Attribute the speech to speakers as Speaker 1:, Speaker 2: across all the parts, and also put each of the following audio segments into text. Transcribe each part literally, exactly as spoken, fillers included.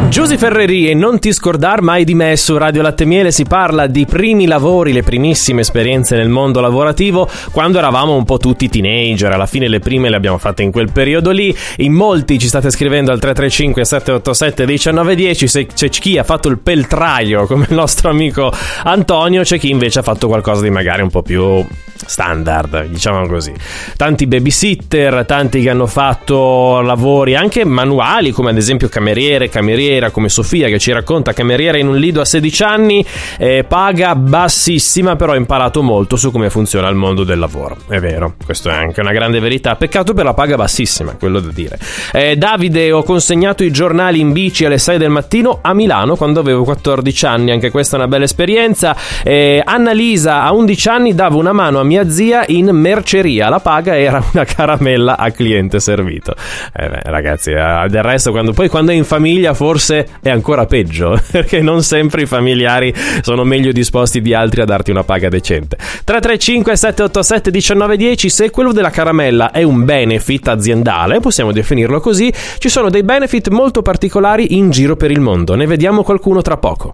Speaker 1: Giusy Ferreri e Non ti scordar mai di me su Radio Latte e Miele. Si parla di primi lavori, le primissime esperienze nel mondo lavorativo quando eravamo un po' tutti teenager. Alla fine le prime le abbiamo fatte in quel periodo lì. In molti ci state scrivendo al tre tre cinque sette otto sette uno nove uno zero. Se c'è chi ha fatto il peltraio come il nostro amico Antonio, c'è chi invece ha fatto qualcosa di magari un po' più standard, diciamo così. Tanti babysitter, tanti che hanno fatto lavori anche manuali, come ad esempio cameriere, cameriera, come Sofia che ci racconta, cameriera in un lido a sedici anni, eh, paga bassissima, però ha imparato molto su come funziona il mondo del lavoro. È vero, questo è anche una grande verità. Peccato per la paga bassissima, quello da dire. eh, Davide: ho consegnato i giornali in bici alle sei del mattino a Milano quando avevo quattordici anni, anche questa è una bella esperienza. eh, Annalisa a undici anni dava una mano a mia zia in merceria, la paga era una caramella a cliente servito. Eh beh, ragazzi, eh, del resto quando poi quando è in famiglia forse è ancora peggio, perché non sempre i familiari sono meglio disposti di altri a darti una paga decente. Tre tre cinque sette otto sette uno nove uno zero. Se quello della caramella è un benefit aziendale, possiamo definirlo così, ci sono dei benefit molto particolari in giro per il mondo. Ne vediamo qualcuno tra poco.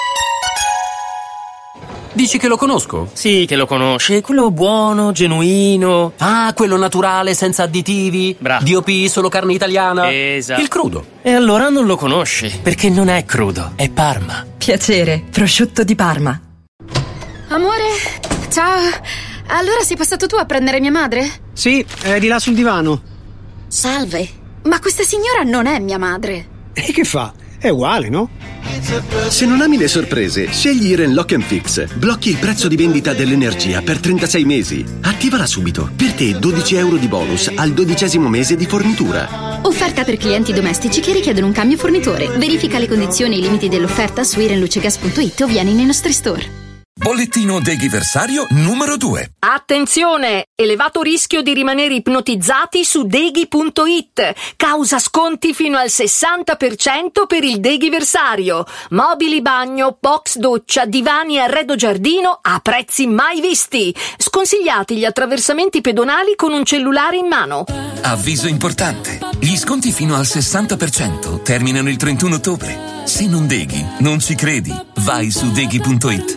Speaker 2: Dici che lo conosco?
Speaker 3: Sì, che lo conosci, quello buono, genuino.
Speaker 2: Ah, quello naturale, senza additivi.
Speaker 3: Bravo.
Speaker 2: D O P, solo carne italiana.
Speaker 3: Esatto.
Speaker 2: Il crudo.
Speaker 3: E allora non lo conosci, perché non è crudo, è Parma.
Speaker 4: Piacere, prosciutto di Parma.
Speaker 5: Amore, ciao. Allora sei passato tu a prendere mia madre?
Speaker 6: Sì, è di là sul divano.
Speaker 5: Salve, ma questa signora non è mia madre.
Speaker 6: E che fa? È uguale, no?
Speaker 7: Se non ami le sorprese, scegli Iren Lock and Fix. Blocchi il prezzo di vendita dell'energia per trentasei mesi. Attivala subito. Per te dodici euro di bonus al dodicesimo mese di fornitura.
Speaker 5: Offerta per clienti domestici che richiedono un cambio fornitore. Verifica le condizioni e i limiti dell'offerta su irenlucegas punto it o vieni nei nostri store.
Speaker 8: Bollettino deghiversario numero due.
Speaker 9: Attenzione! Elevato rischio di rimanere ipnotizzati su deghi punto it. Causa sconti fino al sessanta per cento per il deghiversario. Mobili bagno, box doccia, divani e arredo giardino a prezzi mai visti. Sconsigliati gli attraversamenti pedonali con un cellulare in mano.
Speaker 8: Avviso importante. Gli sconti fino al sessanta per cento terminano il trentuno ottobre. Se non deghi, non ci credi. Vai su deghi punto it.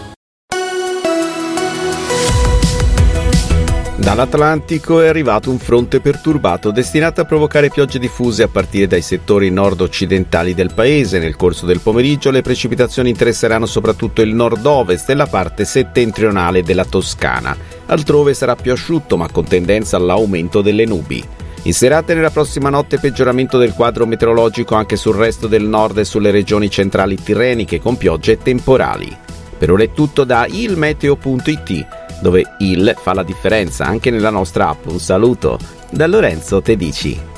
Speaker 10: Dall'Atlantico è arrivato un fronte perturbato destinato a provocare piogge diffuse a partire dai settori nord-occidentali del paese. Nel corso del pomeriggio le precipitazioni interesseranno soprattutto il nord-ovest e la parte settentrionale della Toscana. Altrove sarà più asciutto, ma con tendenza all'aumento delle nubi. In serata e nella prossima notte peggioramento del quadro meteorologico anche sul resto del nord e sulle regioni centrali tirreniche con piogge temporali. Per ora è tutto da ilmeteo punto it, dove il fa la differenza anche nella nostra app. Un saluto da Lorenzo Tedici.